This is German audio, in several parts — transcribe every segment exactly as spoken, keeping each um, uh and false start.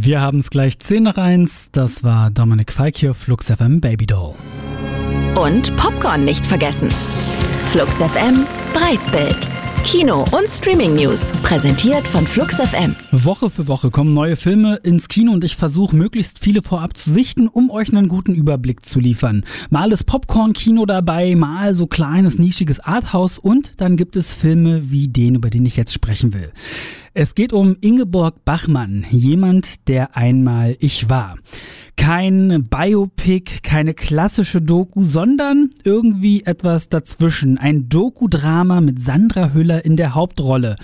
Wir haben es gleich zehn nach eins. Das war Dominik Feick hier, Flux F M Baby Doll. Und Popcorn nicht vergessen. Flux F M Breitbild. Kino- und Streaming-News, präsentiert von Flux F M. Woche für Woche kommen neue Filme ins Kino und ich versuche möglichst viele vorab zu sichten, um euch einen guten Überblick zu liefern. Mal ist Popcorn-Kino dabei, mal so kleines, nischiges Arthouse und dann gibt es Filme wie den, über den ich jetzt sprechen will. Es geht um Ingeborg Bachmann, jemand, der einmal ich war. Kein Biopic, keine klassische Doku, sondern irgendwie etwas dazwischen. Ein Doku-Drama mit Sandra Hüller in der Hauptrolle,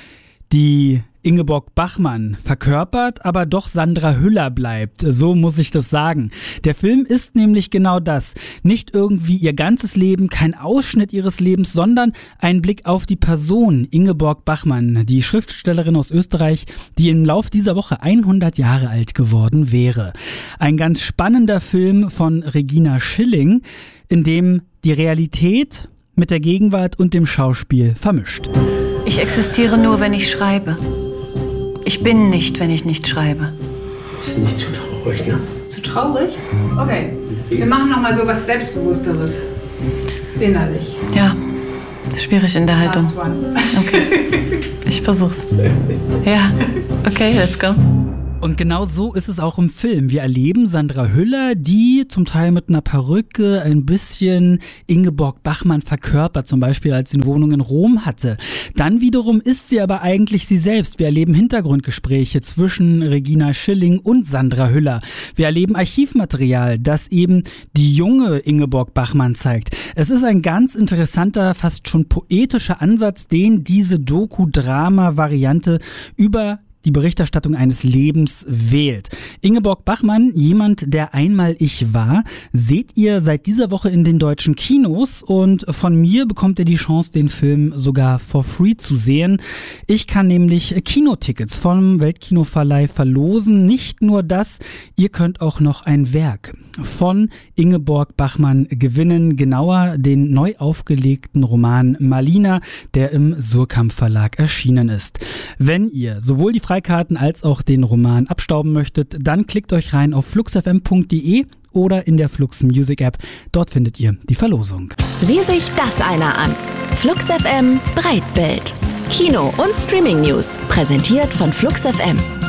die Ingeborg Bachmann verkörpert, aber doch Sandra Hüller bleibt. So muss ich das sagen. Der Film ist nämlich genau das. Nicht irgendwie ihr ganzes Leben, kein Ausschnitt ihres Lebens, sondern ein Blick auf die Person Ingeborg Bachmann, die Schriftstellerin aus Österreich, die im Lauf dieser Woche hundert Jahre alt geworden wäre. Ein ganz spannender Film von Regina Schilling, in dem die Realität mit der Gegenwart und dem Schauspiel vermischt. Ich existiere nur, wenn ich schreibe. Ich bin nicht, wenn ich nicht schreibe. Ist nicht zu traurig, ne? Zu traurig? Okay. Wir machen noch mal so was Selbstbewussteres. Innerlich. Ja, schwierig in der Haltung. Last one. Okay. Ich versuch's. Ja, okay, let's go. Und genau so ist es auch im Film. Wir erleben Sandra Hüller, die zum Teil mit einer Perücke ein bisschen Ingeborg Bachmann verkörpert, zum Beispiel als sie eine Wohnung in Rom hatte. Dann wiederum ist sie aber eigentlich sie selbst. Wir erleben Hintergrundgespräche zwischen Regina Schilling und Sandra Hüller. Wir erleben Archivmaterial, das eben die junge Ingeborg Bachmann zeigt. Es ist ein ganz interessanter, fast schon poetischer Ansatz, den diese Doku-Drama-Variante über die Berichterstattung eines Lebens wählt. Ingeborg Bachmann, jemand, der einmal ich war, seht ihr seit dieser Woche in den deutschen Kinos und von mir bekommt ihr die Chance, den Film sogar for free zu sehen. Ich kann nämlich Kinotickets vom Weltkinoverleih verlosen. Nicht nur das, ihr könnt auch noch ein Werk von Ingeborg Bachmann gewinnen, genauer den neu aufgelegten Roman Malina, der im Surkamp Verlag erschienen ist. Wenn ihr sowohl die Freikarten als auch den Roman abstauben möchtet, dann klickt euch rein auf fluxfm punkt de oder in der Flux Music App. Dort findet ihr die Verlosung. Sieh sich das einer an. Flux F M Breitbild. Kino- und Streaming-News, präsentiert von Flux F M.